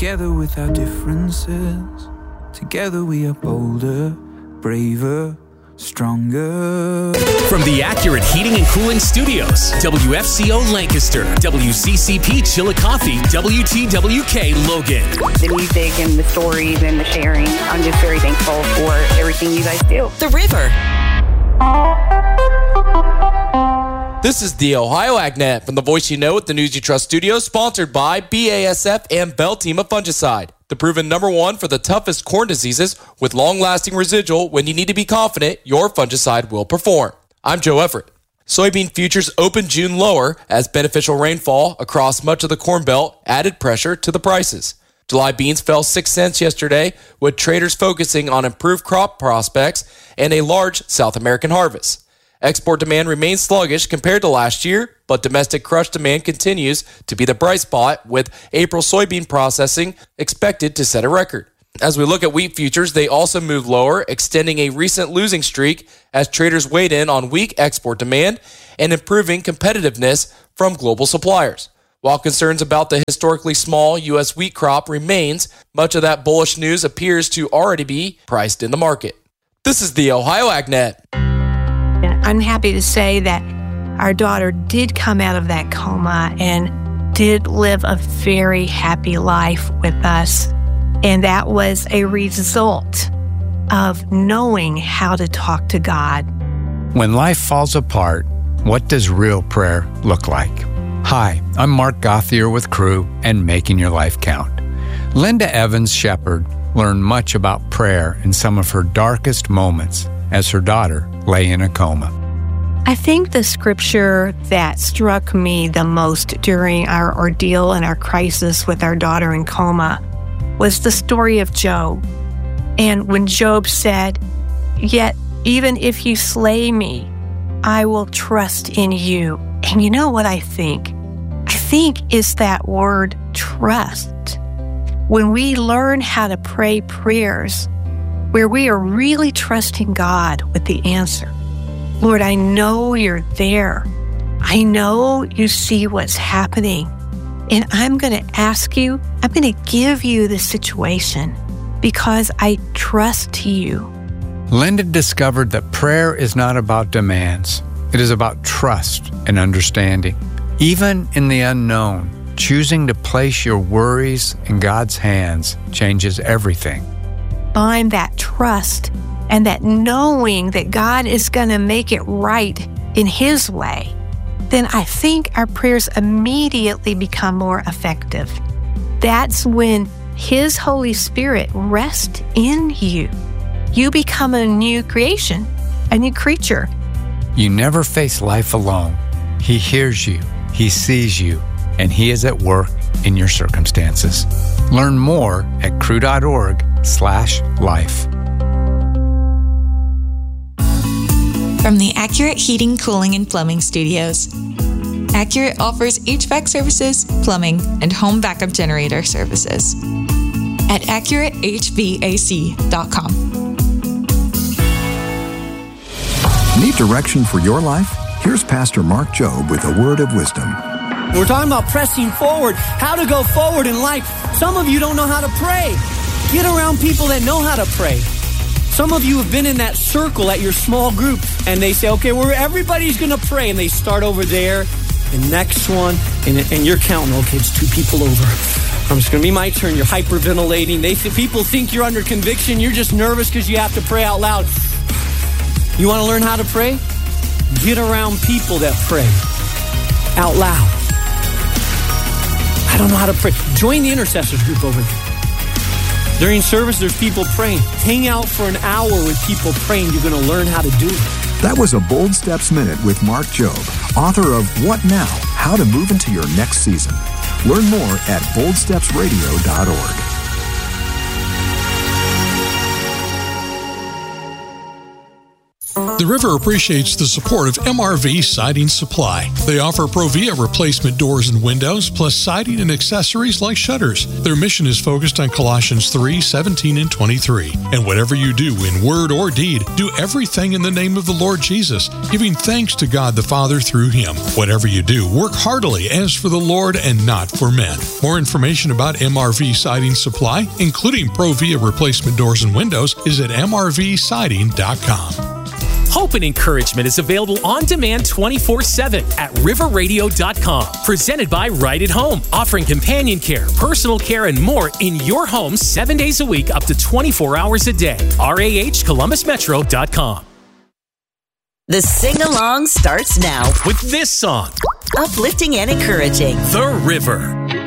Together with our differences, together we are bolder, braver, stronger. From the Accurate Heating and Cooling Studios, WFCO Lancaster, WCCP Chillicothe, WTWK Logan. The music and the stories and the sharing, I'm just very thankful for everything you guys do. The River. This is the Ohio AgNet from the Voice You Know at the News You Trust Studios, sponsored by BASF and Beltima Fungicide, the proven #1 for the toughest corn diseases with long-lasting residual when you need to be confident your fungicide will perform. I'm Joe Everett. Soybean futures opened June lower as beneficial rainfall across much of the Corn Belt added pressure to the prices. July beans fell 6 cents yesterday, with traders focusing on improved crop prospects and a large South American harvest. Export demand remains sluggish compared to last year, but domestic crush demand continues to be the bright spot, with April soybean processing expected to set a record. As we look at wheat futures, they also moved lower, extending a recent losing streak as traders weighed in on weak export demand and improving competitiveness from global suppliers. While concerns about the historically small U.S. wheat crop remains, much of that bullish news appears to already be priced in the market. This is the Ohio AgNet. I'm happy to say that our daughter did come out of that coma and did live a very happy life with us. And that was a result of knowing how to talk to God. When life falls apart, what does real prayer look like? Hi, I'm Mark Gauthier with Crew and Making Your Life Count. Linda Evans Shepherd learned much about prayer in some of her darkest moments as her daughter lay in a coma. I think the scripture that struck me the most during our ordeal and our crisis with our daughter in coma was the story of Job. And when Job said, "Yet even if you slay me, I will trust in you." And you know what I think? I think it's that word trust. When we learn how to pray prayers where we are really trusting God with the answer. Lord, I know you're there. I know you see what's happening. And I'm going to ask you, I'm going to give you the situation because I trust you. Linda discovered that prayer is not about demands. It is about trust and understanding. Even in the unknown, choosing to place your worries in God's hands changes everything. Find that trust and that knowing that God is going to make it right in His way, then I think our prayers immediately become more effective. That's when His Holy Spirit rests in you. You become a new creation, a new creature. You never face life alone. He hears you, He sees you, and He is at work in your circumstances. Learn more at crew.org/life. From the Accurate Heating, Cooling, and Plumbing Studios. Accurate offers HVAC services, plumbing, and home backup generator services at AccurateHVAC.com. Need direction for your life? Here's Pastor Mark Jobe with a word of wisdom. We're talking about pressing forward, how to go forward in life. Some of you don't know how to pray. Get around people that know how to pray. Some of you have been in that circle at your small group, and they say, okay, well, everybody's going to pray, and they start over there, the next one, and you're counting, okay, it's 2 people over. It's going to be my turn. You're hyperventilating. People think you're under conviction. You're just nervous because you have to pray out loud. You want to learn how to pray? Get around people that pray out loud. I don't know how to pray. Join the intercessors group over there. During service, there's people praying. Hang out for an hour with people praying. You're going to learn how to do it. That was a Bold Steps Minute with Mark Jobe, author of What Now? How to Move into Your Next Season. Learn more at boldstepsradio.org. The River appreciates the support of MRV Siding Supply. They offer Provia replacement doors and windows, plus siding and accessories like shutters. Their mission is focused on Colossians 3:17 and 23. And whatever you do in word or deed, do everything in the name of the Lord Jesus, giving thanks to God the Father through Him. Whatever you do, work heartily as for the Lord and not for men. More information about MRV Siding Supply, including Provia replacement doors and windows, is at mrvsiding.com. Hope and encouragement is available on demand 24/7 at riverradio.com. Presented by Right at Home, offering companion care, personal care, and more in your home 7 days a week, up to 24 hours a day. RAHColumbusmetro.com. The sing-along starts now with this song. Uplifting and encouraging. The River.